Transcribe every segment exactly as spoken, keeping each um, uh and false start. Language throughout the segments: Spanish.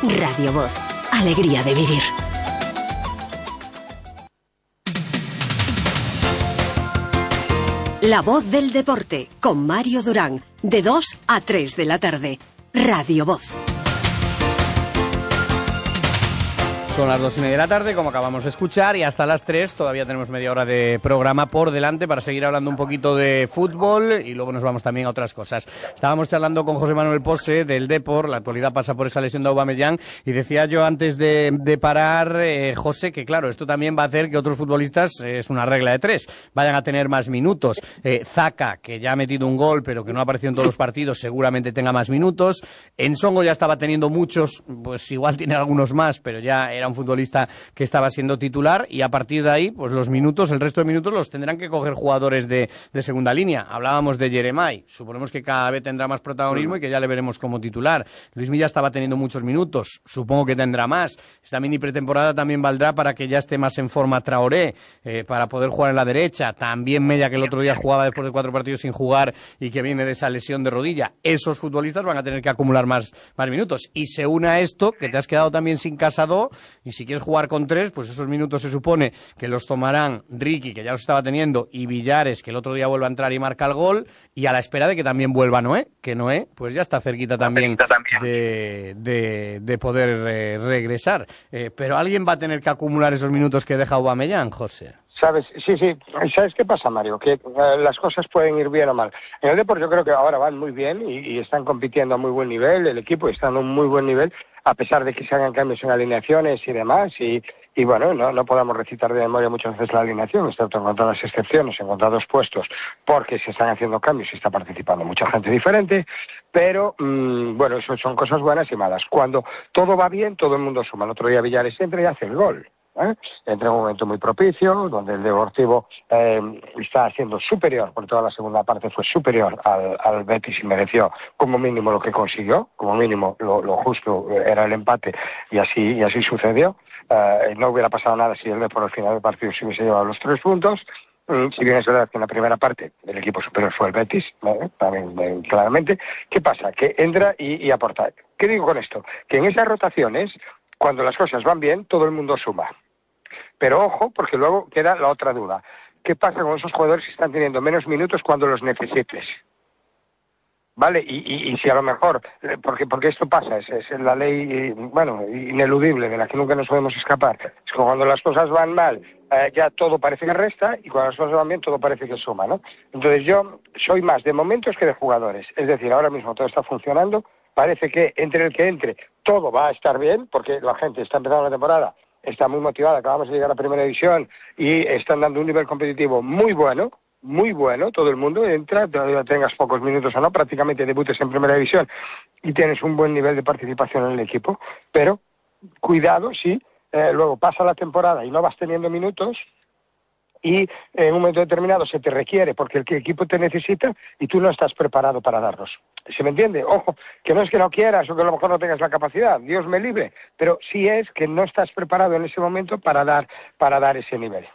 Radio Voz. Alegría de vivir. La Voz del Deporte, con Mario Durán, de dos a tres de la tarde. Radio Voz. Son las dos y media de la tarde, como acabamos de escuchar, y hasta las tres todavía tenemos media hora de programa por delante para seguir hablando un poquito de fútbol y luego nos vamos también a otras cosas. Estábamos charlando con José Manuel Pose del Depor, la actualidad pasa por esa lesión de Aubameyang, y decía yo antes de, de parar, eh, José, que claro, esto también va a hacer que otros futbolistas, eh, es una regla de tres, vayan a tener más minutos. Eh, Zaka, que ya ha metido un gol pero que no ha aparecido en todos los partidos, seguramente tenga más minutos. Ensongo ya estaba teniendo muchos, pues igual tiene algunos más, pero ya era un futbolista que estaba siendo titular, y a partir de ahí, pues los minutos, el resto de minutos los tendrán que coger jugadores de, de segunda línea. Hablábamos de Jeremai, suponemos que cada vez tendrá más protagonismo y que ya le veremos como titular. Luis Milla estaba teniendo muchos minutos, supongo que tendrá más. Esta mini pretemporada también valdrá para que ya esté más en forma Traoré, eh, para poder jugar en la derecha. También Mella, que el otro día jugaba después de cuatro partidos sin jugar y que viene de esa lesión de rodilla. Esos futbolistas van a tener que acumular más, más minutos. Y se une a esto, que te has quedado también sin Casado, y si quieres jugar con tres, pues esos minutos se supone que los tomarán Ricky, que ya los estaba teniendo, y Villares, que el otro día vuelve a entrar y marca el gol, y a la espera de que también vuelva Noé, que Noé pues ya está cerquita también de, de, de poder eh, regresar. Eh, pero alguien va a tener que acumular esos minutos que deja Aubameyang, José. ¿Sabes? Sí, sí. ¿Sabes qué pasa, Mario? Que uh, las cosas pueden ir bien o mal. En el Depor yo creo que ahora van muy bien y, y están compitiendo a muy buen nivel, el equipo está en un muy buen nivel, a pesar de que se hagan cambios en alineaciones y demás, y, y bueno, no, no podamos recitar de memoria muchas veces la alineación, excepto en contadas excepciones, en contados puestos, porque se están haciendo cambios y está participando mucha gente diferente, pero mmm, bueno, eso son cosas buenas y malas. Cuando todo va bien, todo el mundo suma. El otro día Villares entra y hace el gol. ¿Eh? Entra en un momento muy propicio, donde el Deportivo eh, está siendo superior, por toda la segunda parte fue superior al, al Betis y mereció como mínimo lo que consiguió, como mínimo lo, lo justo era el empate, y así y así sucedió. Eh, no hubiera pasado nada si el Deportivo al final del partido se hubiese llevado los tres puntos. Si bien es verdad que en la primera parte el equipo superior fue el Betis, ¿eh? También eh, claramente. ¿Qué pasa? Que entra y, y aporta. ¿Qué digo con esto? Que en esas rotaciones, cuando las cosas van bien, todo el mundo suma. Pero ojo, porque luego queda la otra duda. ¿Qué pasa con esos jugadores que están teniendo menos minutos cuando los necesites? ¿Vale? Y, y, y si a lo mejor, porque porque esto pasa, es, es la ley, bueno, ineludible, de la que nunca nos podemos escapar. Es que cuando las cosas van mal, eh, ya todo parece que resta, y cuando las cosas van bien, todo parece que suma, ¿no? Entonces yo soy más de momentos que de jugadores. Es decir, ahora mismo todo está funcionando, parece que entre el que entre, todo va a estar bien, porque la gente está empezando la temporada, está muy motivada, acabamos de llegar a la primera división y están dando un nivel competitivo muy bueno, muy bueno, todo el mundo entra, tengas pocos minutos o no, prácticamente debutes en primera división y tienes un buen nivel de participación en el equipo, pero cuidado si eh, luego pasa la temporada y no vas teniendo minutos y en un momento determinado se te requiere porque el equipo te necesita y tú no estás preparado para darlos. ¿Se me entiende? Ojo, que no es que no quieras o que a lo mejor no tengas la capacidad, Dios me libre, pero sí es que no estás preparado en ese momento para dar, para dar ese nivel.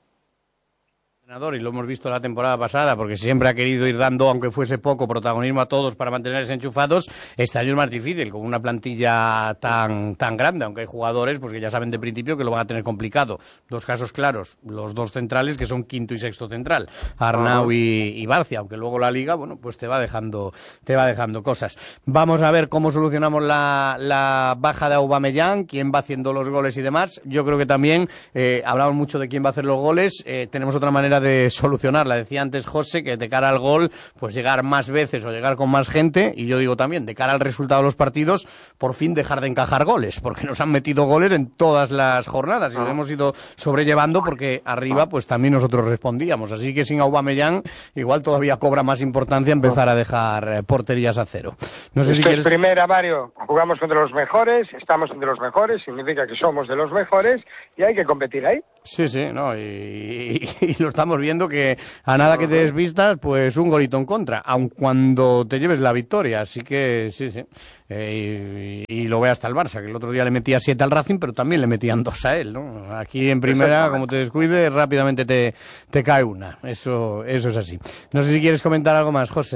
Y lo hemos visto la temporada pasada, porque siempre ha querido ir dando, aunque fuese poco, protagonismo a todos para mantenerse enchufados. Este año es más difícil, con una plantilla tan tan grande, aunque hay jugadores pues que ya saben de principio que lo van a tener complicado. Dos casos claros, los dos centrales, que son quinto y sexto central, Arnau y, y Barcia, aunque luego la Liga, bueno, pues te va dejando te va dejando cosas. Vamos a ver cómo solucionamos la, la baja de Aubameyang, quién va haciendo los goles y demás. Yo creo que también, eh, hablamos mucho de quién va a hacer los goles, eh, tenemos otra manera de solucionarla. Decía antes José que de cara al gol, pues llegar más veces o llegar con más gente, y yo digo también, de cara al resultado de los partidos, por fin dejar de encajar goles, porque nos han metido goles en todas las jornadas y lo hemos ido sobrellevando porque arriba pues también nosotros respondíamos, así que sin Aubameyang igual todavía cobra más importancia empezar a dejar porterías a cero. No sé si quieres... Primera, Mario, jugamos contra los mejores, estamos entre los mejores, significa que somos de los mejores y hay que competir ahí. Sí, sí, no, y, y, y lo estamos viendo que a nada que te desvistas, pues un golito en contra, aun cuando te lleves la victoria, así que sí, sí, eh, y, y lo ve hasta el Barça, que el otro día le metía siete al Racing, pero también le metían dos a él, ¿no? Aquí en primera, como te descuides, rápidamente te, te cae una, eso, eso es así. No sé si quieres comentar algo más, José.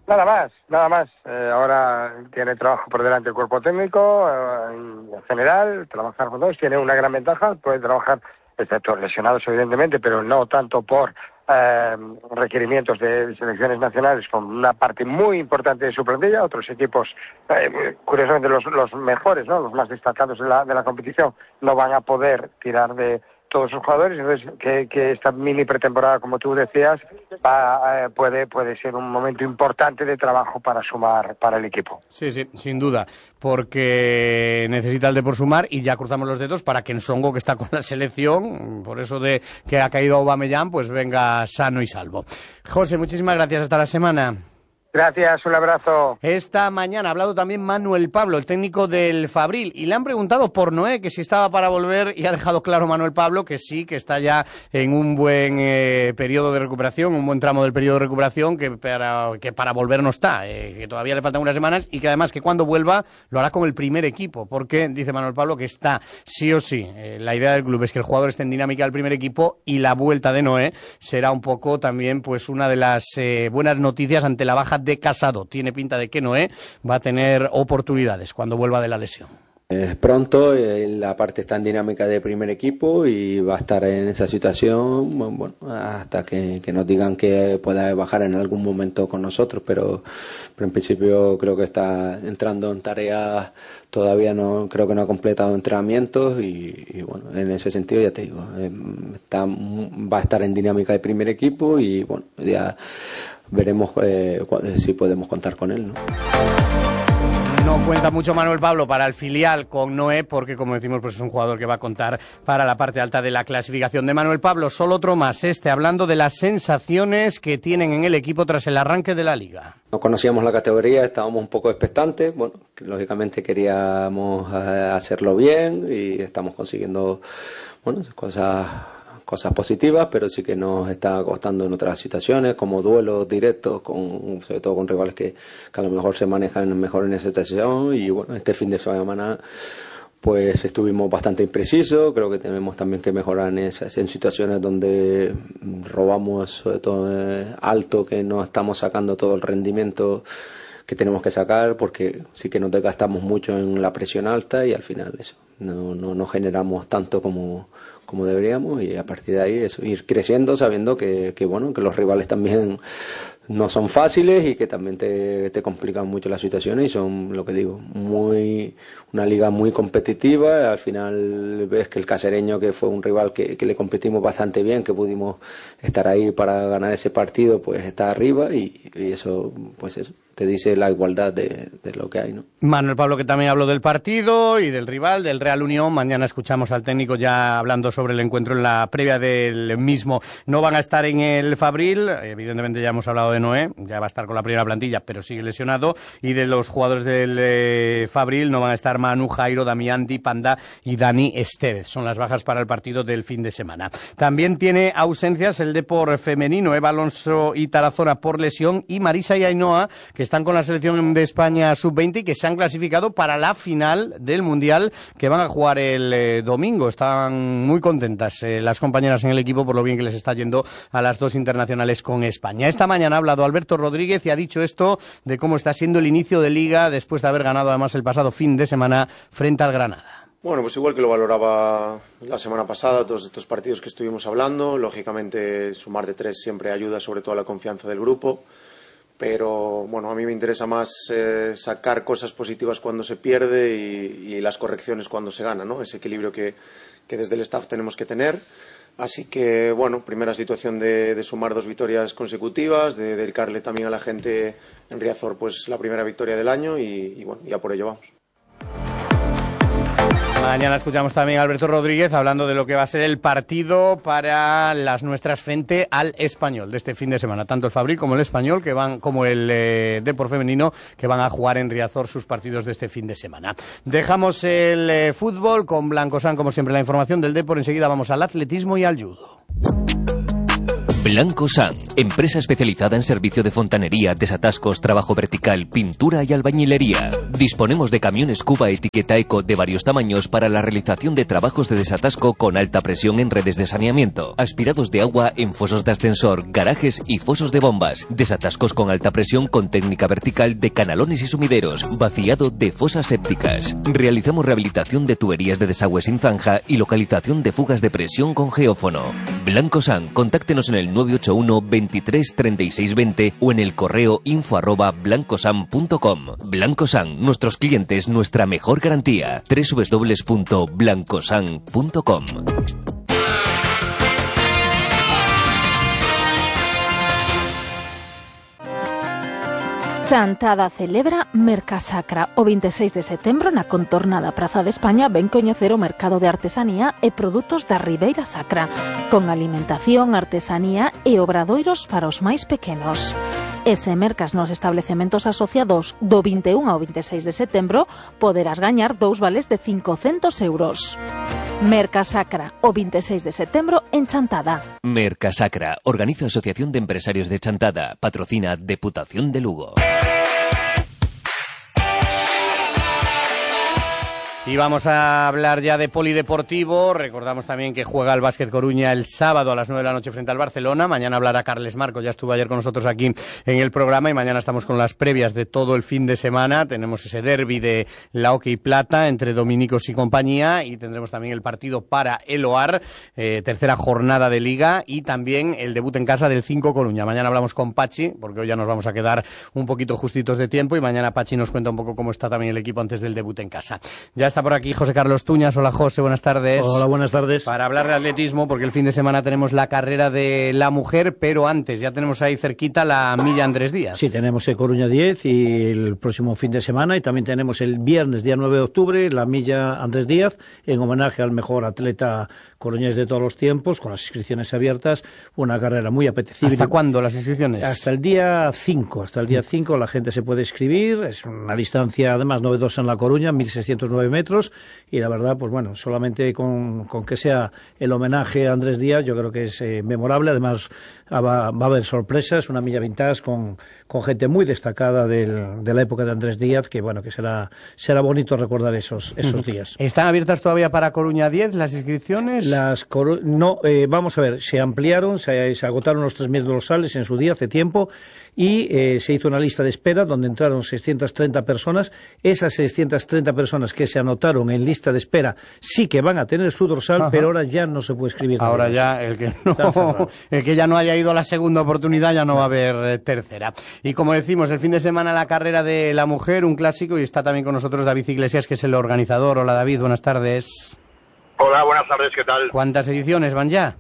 Nada más, nada más. Eh, ahora tiene trabajo por delante el cuerpo técnico, eh, en general, trabajar con todos. Tiene una gran ventaja, puede trabajar, excepto lesionados evidentemente, pero no tanto por eh, requerimientos de selecciones nacionales, con una parte muy importante de su plantilla. Otros equipos, eh, curiosamente los, los mejores, ¿no?, los más destacados de la, de la competición, no van a poder tirar de todos sus jugadores. Entonces que, que esta mini pretemporada, como tú decías, va, eh, puede puede ser un momento importante de trabajo para sumar para el equipo. Sí, sí, sin duda, porque necesita el Depor sumar, y ya cruzamos los dedos para que Nsongo, que está con la selección, por eso de que ha caído Aubameyang, pues venga sano y salvo. José, muchísimas gracias, hasta la semana. Gracias, un abrazo. Esta mañana ha hablado también Manuel Pablo, el técnico del Fabril, y le han preguntado por Noé, que si estaba para volver, y ha dejado claro Manuel Pablo que sí, que está ya en un buen eh, periodo de recuperación, un buen tramo del periodo de recuperación, que para, que para volver no está, eh, que todavía le faltan unas semanas, y que además que cuando vuelva lo hará con el primer equipo, porque dice Manuel Pablo que está sí o sí. Eh, la idea del club es que el jugador esté en dinámica del primer equipo, y la vuelta de Noé será un poco también pues una de las eh, buenas noticias ante la baja de Casado. Tiene pinta de que Noé va a tener oportunidades cuando vuelva de la lesión. Eh, pronto, eh, la parte está en dinámica de primer equipo y va a estar en esa situación, bueno, hasta que, que nos digan que pueda bajar en algún momento con nosotros, pero, pero en principio creo que está entrando en tareas, todavía no, creo que no ha completado entrenamientos y, y bueno, en ese sentido ya te digo, eh, está, va a estar en dinámica de primer equipo y bueno, ya veremos eh, si podemos contar con él, ¿no? No cuenta mucho Manuel Pablo para el filial con Noé, porque como decimos, pues es un jugador que va a contar para la parte alta de la clasificación. De Manuel Pablo, solo otro más, este, hablando de las sensaciones que tienen en el equipo tras el arranque de la Liga. No conocíamos la categoría, estábamos un poco expectantes, bueno, lógicamente queríamos eh, hacerlo bien y estamos consiguiendo, bueno, cosas... cosas positivas, pero sí que nos está costando en otras situaciones, como duelos directos, con, sobre todo con rivales que, que a lo mejor se manejan mejor en esa situación. Y bueno, este fin de semana pues estuvimos bastante imprecisos. Creo que tenemos también que mejorar en esas en situaciones donde robamos, sobre todo eh, alto, que no estamos sacando todo el rendimiento que tenemos que sacar, porque sí que nos desgastamos mucho en la presión alta y al final eso no no, no generamos tanto como como deberíamos, y a partir de ahí eso, ir creciendo sabiendo que, que bueno, que los rivales también no son fáciles y que también te, te complican mucho las situaciones, y son, lo que digo, muy una liga muy competitiva. Al final ves que el Casereño, que fue un rival que, que le competimos bastante bien, que pudimos estar ahí para ganar ese partido, pues está arriba, y, y eso, pues eso te dice la igualdad de, de lo que hay, ¿no? Manuel Pablo, que también habló del partido y del rival, del Real Unión. Mañana escuchamos al técnico ya hablando sobre el encuentro en la previa del mismo. No van a estar en el Fabril, evidentemente ya hemos hablado de Noé, ya va a estar con la primera plantilla, pero sigue lesionado, y de los jugadores del eh, Fabril no van a estar Manu, Jairo, Damián, Di Panda y Dani Estevez. Son las bajas para el partido del fin de semana. También tiene ausencias el Depor femenino, Eva Alonso y Tarazona por lesión, y Marisa y Ainhoa, que están con la selección de España sub veinte y que se han clasificado para la final del Mundial, que van a jugar el eh, domingo. Están muy contentas eh, las compañeras en el equipo por lo bien que les está yendo a las dos internacionales con España. Esta mañana ha hablado Alberto Rodríguez y ha dicho esto de cómo está siendo el inicio de Liga después de haber ganado además el pasado fin de semana frente al Granada. Bueno, pues igual que lo valoraba la semana pasada, todos estos partidos que estuvimos hablando, lógicamente sumar de tres siempre ayuda, sobre todo a la confianza del grupo, pero bueno, a mí me interesa más eh, sacar cosas positivas cuando se pierde y, y las correcciones cuando se gana, ¿no? Ese equilibrio que, que desde el staff tenemos que tener. Así que, bueno, primera situación de, de sumar dos victorias consecutivas, de dedicarle también a la gente en Riazor pues la primera victoria del año y, y bueno, ya por ello vamos. Mañana escuchamos también a Alberto Rodríguez hablando de lo que va a ser el partido para las nuestras frente al Español de este fin de semana. Tanto el Fabril como el Español, que van, como el eh, Depor femenino, que van a jugar en Riazor sus partidos de este fin de semana. Dejamos el eh, fútbol con Blanco San, como siempre, la información del Depor. Enseguida vamos al atletismo y al judo. Blanco San, empresa especializada en servicio de fontanería, desatascos, trabajo vertical, pintura y albañilería. Disponemos de camiones Cuba etiqueta Eco de varios tamaños para la realización de trabajos de desatasco con alta presión en redes de saneamiento, aspirados de agua en fosos de ascensor, garajes y fosos de bombas, desatascos con alta presión con técnica vertical de canalones y sumideros, vaciado de fosas sépticas. Realizamos rehabilitación de tuberías de desagüe sin zanja y localización de fugas de presión con geófono. Blanco San, contáctenos en el nueve ocho uno, veintitrés, treinta y seis veinte o en el correo info arroba blancosan punto com. Blanco San, nuestros clientes, nuestra mejor garantía. doble u doble u doble u punto blancosan punto com. Chantada celebra Mercasacra. O veintiséis de setembro na contornada Praza de España ven coñecer o mercado de artesanía e produtos da Ribeira Sacra, con alimentación, artesanía e obradoiros para os máis pequenos. E se mercas nos establecementos asociados do vinte e un ao veintiséis de setembro, poderás gañar dous vales de cincocentos euros. Mercasacra, o veintiséis de setembro en Chantada. Mercasacra, organiza Asociación de Empresarios de Chantada, patrocina Deputación de Lugo. Y vamos a hablar ya de polideportivo. Recordamos también que juega el Básquet Coruña el sábado a las nueve de la noche frente al Barcelona. Mañana hablará Carles Marcos, ya estuvo ayer con nosotros aquí en el programa y mañana estamos con las previas de todo el fin de semana. Tenemos ese derbi de la Hockey Plata entre Dominicos y compañía y tendremos también el partido para el O A R, eh, tercera jornada de Liga y también el debut en casa del cinco Coruña. Mañana hablamos con Pachi, porque hoy ya nos vamos a quedar un poquito justitos de tiempo y mañana Pachi nos cuenta un poco cómo está también el equipo antes del debut en casa. Ya está por aquí José Carlos Tuñas. Hola José, buenas tardes. Hola, buenas tardes. Para hablar de atletismo, porque el fin de semana tenemos la carrera de la mujer, pero antes ya tenemos ahí cerquita la milla Andrés Díaz. Sí, tenemos el Coruña diez y el próximo fin de semana y también tenemos el viernes, día nueve de octubre, la milla Andrés Díaz, en homenaje al mejor atleta coruñés de todos los tiempos, con las inscripciones abiertas, una carrera muy apetecible. ¿Hasta cuándo las inscripciones? Hasta el día cinco, hasta el día cinco la gente se puede inscribir, es una distancia además novedosa en La Coruña, mil seiscientos nueve metros, y la verdad, pues bueno, solamente con, con que sea el homenaje a Andrés Díaz, yo creo que es eh, memorable, además va, va a haber sorpresas, una milla vintage con, con gente muy destacada del, de la época de Andrés Díaz, que bueno, que será, será bonito recordar esos, esos días. ¿Están abiertas todavía para Coruña diez las inscripciones? Las no, eh, vamos a ver, se ampliaron, se, se agotaron los tres mil dorsales en su día, hace tiempo, y eh, se hizo una lista de espera donde entraron seiscientas treinta personas. Esas seiscientas treinta personas que se anotaron en lista de espera sí que van a tener su dorsal, Ajá. pero ahora ya no se puede escribir. Ahora ya el que no, el que ya no haya ido a la segunda oportunidad ya no va a haber eh, tercera. Y como decimos, el fin de semana la carrera de la mujer, un clásico, y está también con nosotros David Iglesias, que es el organizador. Hola David, buenas tardes. Hola, buenas tardes, ¿qué tal? ¿Cuántas ediciones van ya?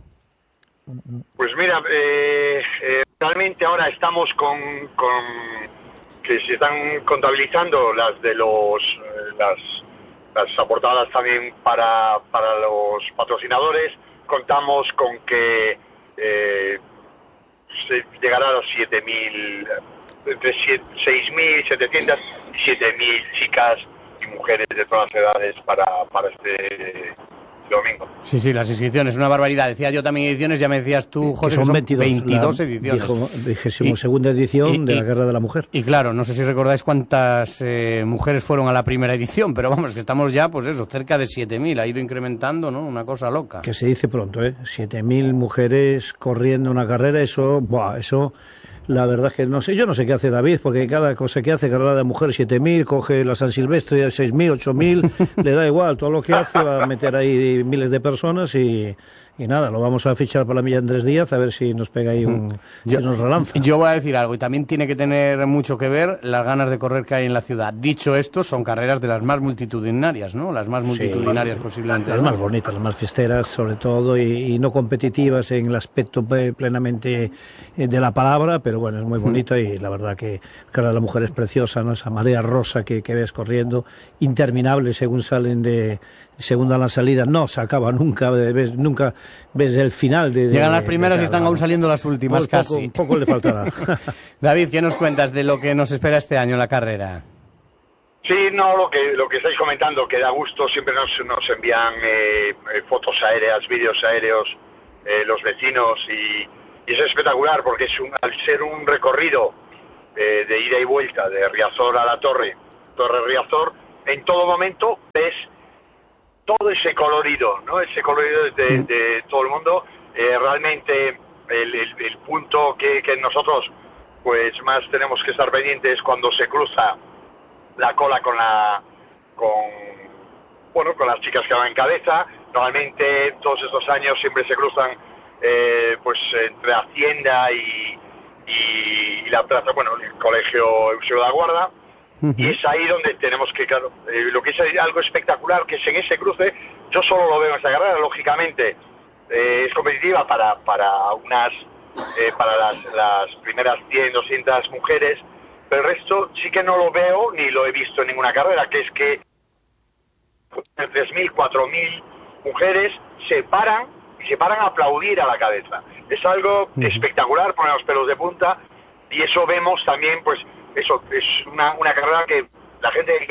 Pues mira, eh, eh, realmente ahora estamos con, con que se están contabilizando las de los eh, las las aportadas también para para los patrocinadores. Contamos con que eh, se llegará a los siete mil, entre seis mil setecientas y siete mil chicas y mujeres de todas las edades para para este domingo. Sí, sí, las inscripciones, una barbaridad. Decía yo también ediciones, ya me decías tú, José, que son, que son veintidós, veintidós ediciones. Vigésimo segunda edición y, de la Guerra de la Mujer. Y claro, no sé si recordáis cuántas eh, mujeres fueron a la primera edición, pero vamos, que estamos ya, pues eso, cerca de siete mil, ha ido incrementando, ¿no? Una cosa loca. Que se dice pronto, ¿eh? siete mil mujeres corriendo una carrera, eso, buah, eso... La verdad es que no sé, yo no sé qué hace David, porque cada cosa que hace, carrera de mujer siete mil, coge la San Silvestre seis mil, ocho mil, le da igual, todo lo que hace va a meter ahí miles de personas y, y nada, lo vamos a fichar para la milla Andrés Díaz a ver si nos pega ahí un, yo, si nos relanza. Yo voy a decir algo, y también tiene que tener mucho que ver las ganas de correr que hay en la ciudad. Dicho esto, son carreras de las más multitudinarias, ¿no? Las más multitudinarias sí, posiblemente. Las ¿no? más bonitas, las más fiesteras, sobre todo, y, y no competitivas en el aspecto plenamente de la palabra, pero bueno, es muy bonita y la verdad que cara, la mujer es preciosa, ¿no? Esa marea rosa que, que ves corriendo, interminable según salen de, según dan la salida, no se acaba nunca, ves, nunca ves el final de... de Llegan las primeras de, de y están aún saliendo las últimas, un casi. Poco, un poco le faltará. David, ¿qué nos cuentas de lo que nos espera este año en la carrera? Sí, no, lo que lo que estáis comentando, que da gusto, siempre nos, nos envían eh, fotos aéreas, vídeos aéreos, eh, los vecinos y y es espectacular porque es un, al ser un recorrido eh, de ida y vuelta de Riazor a la Torre, Torre Riazor, en todo momento ves todo ese colorido, ¿no? Ese colorido de, de todo el mundo. Eh, realmente el, el, el punto que, que nosotros pues más tenemos que estar pendientes es cuando se cruza la cola con la con bueno con las chicas que van en cabeza. Normalmente todos estos años siempre se cruzan eh, pues entre Hacienda y, y, y la plaza, bueno, el colegio Eusebio de la Guarda. Uh-huh. Y es ahí donde tenemos que, claro, eh, lo que es algo espectacular, que es en ese cruce. Yo solo lo veo en esta carrera, lógicamente eh, es competitiva para para unas eh, para las, las primeras cien, doscientas mujeres, pero el resto sí que no lo veo ni lo he visto en ninguna carrera, que es que tres mil, cuatro mil mujeres se paran y se paran a aplaudir a la cabeza. Es algo uh-huh. espectacular, poner los pelos de punta, y eso vemos también, pues eso es una, una carrera que la gente,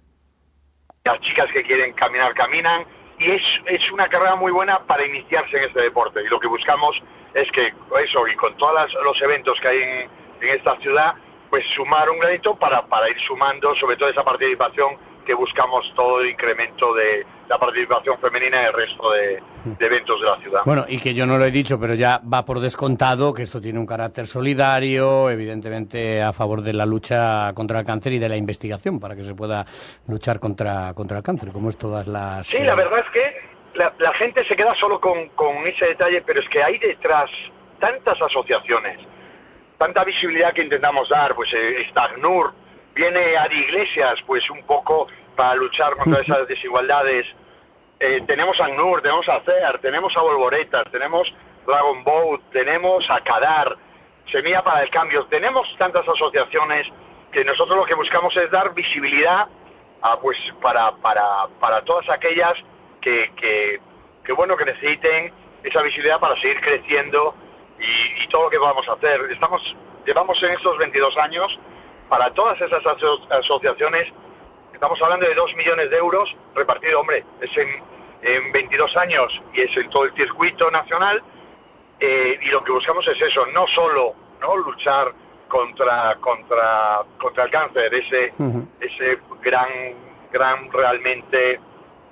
las chicas que quieren caminar, caminan, y es, es una carrera muy buena para iniciarse en este deporte. Y lo que buscamos es que eso, y con todos los eventos que hay en, en esta ciudad, pues sumar un granito para, para ir sumando, sobre todo esa participación que buscamos, todo el incremento de la participación femenina en el resto de, de eventos de la ciudad. Bueno, y que yo no lo he dicho, pero ya va por descontado que esto tiene un carácter solidario, evidentemente a favor de la lucha contra el cáncer y de la investigación para que se pueda luchar contra, contra el cáncer, como es todas las... Sí, la verdad es que la, la gente se queda solo con, con ese detalle, pero es que hay detrás tantas asociaciones, tanta visibilidad que intentamos dar, pues eh, está ACNUR, viene Adi Iglesias, pues un poco para luchar contra esas desigualdades. Eh, tenemos a ACNUR, tenemos a C E A R, tenemos a Volvoretas, tenemos Dragon Boat, tenemos a Cadar, Semilla para el Cambio. Tenemos tantas asociaciones que nosotros lo que buscamos es dar visibilidad a, pues para para para todas aquellas que, que, que bueno que necesiten esa visibilidad para seguir creciendo y, y todo lo que podamos hacer. Estamos llevamos en estos veintidós años para todas esas aso- asociaciones, estamos hablando de dos millones de euros repartido, hombre, es en, en veintidós años y es en todo el circuito nacional, eh, y lo que buscamos es eso, no solo no luchar contra contra contra el cáncer, ese uh-huh. ese gran gran realmente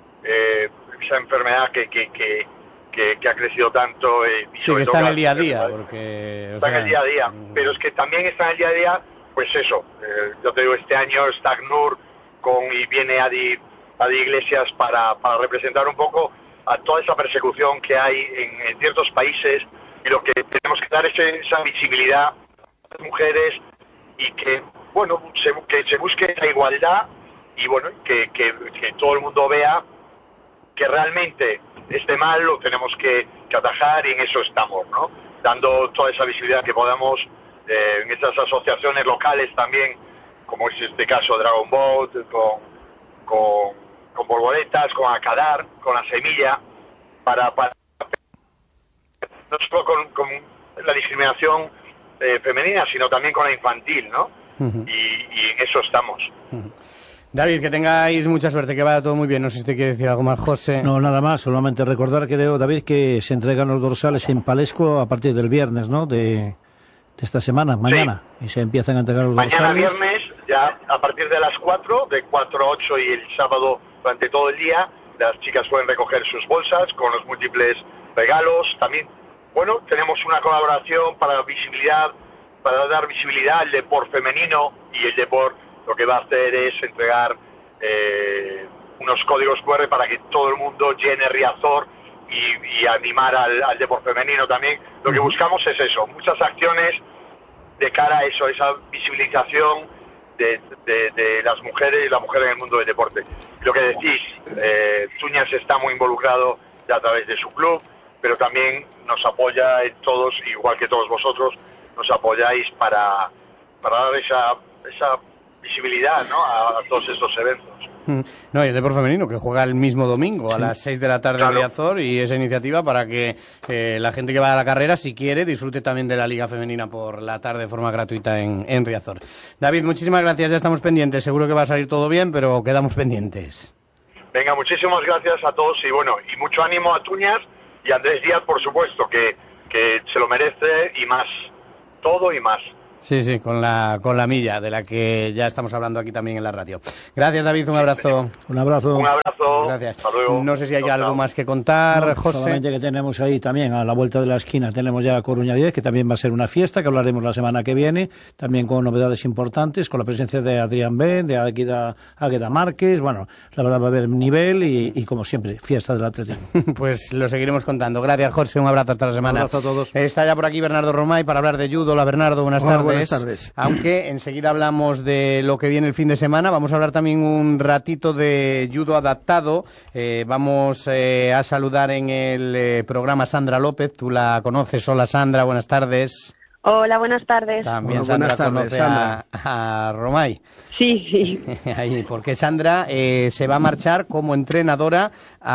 eh, esa enfermedad que que, que que, que ha crecido tanto eh, y sí, que está en el día a día, porque está o sea, en el día a día, uh-huh. pero es que también está en el día a día. Pues eso, eh, yo te digo, este año está ACNUR con, y viene Adi, Adi Iglesias para, para representar un poco a toda esa persecución que hay en, en ciertos países, y lo que tenemos que dar es esa visibilidad a las mujeres y que, bueno, se, que se busque la igualdad y, bueno, que, que, que todo el mundo vea que realmente este mal lo tenemos que, que atajar, y en eso estamos, ¿no? Dando toda esa visibilidad que podamos. Eh, en estas asociaciones locales también, como es este caso Dragon Boat, con, con, con Volvoretas, con Acadar, con la Semilla, para, para no solo con, con la discriminación eh, femenina, sino también con la infantil, ¿no? Uh-huh. Y, y en eso estamos. Uh-huh. David, que tengáis mucha suerte, que vaya todo muy bien. No sé si te quiere decir algo más, José. No, nada más, solamente recordar, creo, David, que se entregan los dorsales en Palesco a partir del viernes, ¿no?, de... de esta semana, mañana, sí. Y se empiezan a entregar los mañana dorsales. Viernes, ya a partir de las cuatro, de cuatro a ocho, y el sábado durante todo el día, las chicas pueden recoger sus bolsas con los múltiples regalos. También, bueno, tenemos una colaboración para visibilidad, para dar visibilidad al deporte femenino, y el deporte lo que va a hacer es entregar eh, unos códigos cu erre para que todo el mundo llene Riazor y, y animar al, al deporte femenino también. Lo que buscamos es eso, muchas acciones de cara a eso, esa visibilización de, de, de las mujeres y la mujer en el mundo del deporte. Lo que decís, eh, Tuñas está muy involucrado ya a través de su club, pero también nos apoya en todos, igual que todos vosotros, nos apoyáis para, para dar esa, esa visibilidad, ¿no?, a, a todos estos eventos. No, y el deporte femenino, que juega el mismo domingo, sí, a las seis de la tarde, claro, en Riazor, y esa iniciativa para que eh, la gente que va a la carrera, si quiere, disfrute también de la Liga Femenina por la tarde de forma gratuita en, en Riazor. David, muchísimas gracias, ya estamos pendientes, seguro que va a salir todo bien, pero quedamos pendientes. Venga, muchísimas gracias a todos, y bueno, y mucho ánimo a Tuñas y a Andrés Díaz, por supuesto, que que se lo merece y más, todo y más. Sí, sí, con la, con la milla, de la que ya estamos hablando aquí también en la radio. Gracias, David, un abrazo. Un abrazo. Un abrazo. Gracias. Hasta luego. No sé si hay Chao, algo chao. más que contar, No, José. solamente que tenemos ahí también, a la vuelta de la esquina, tenemos ya Coruña diez, que también va a ser una fiesta, que hablaremos la semana que viene, también con novedades importantes, con la presencia de Adrián Ben, de Águeda, Águeda Márquez. Bueno, la verdad va a haber nivel y, y como siempre, fiesta del atletismo. Pues lo seguiremos contando. Gracias, José. Un abrazo hasta la semana. Un abrazo a todos. Está ya por aquí Bernardo Romay para hablar de judo. Hola, Bernardo. Buenas Hola, tardes. buenas tardes. Aunque enseguida hablamos de lo que viene el fin de semana, vamos a hablar también un ratito de judo adaptado. Eh, vamos eh, a saludar en el eh, programa Sandra López. Tú la conoces. Hola, Sandra. Buenas tardes. Hola, buenas tardes. También Hola, Sandra buenas tardes, conoce Sandra. A, a Romay. Sí, sí. Ahí, porque Sandra eh, se va a marchar como entrenadora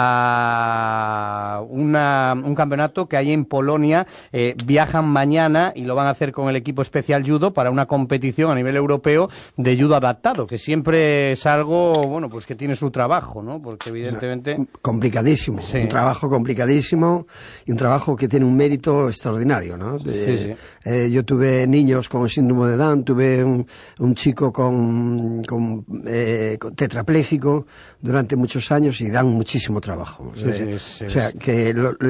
a una, un campeonato que hay en Polonia. Eh, viajan mañana y lo van a hacer con el equipo especial judo para una competición a nivel europeo de judo adaptado, que siempre es algo, bueno, pues que tiene su trabajo, ¿no? Porque evidentemente... Complicadísimo, Sí. un trabajo complicadísimo y un trabajo que tiene un mérito extraordinario, ¿no? Sí, Eh, sí. eh, yo tuve niños con síndrome de Down, tuve un, un chico con, con, eh, con tetrapléjico durante muchos años y dan muchísimo trabajo. Sí, sí, Eh, sí, o sea, sí. que lo,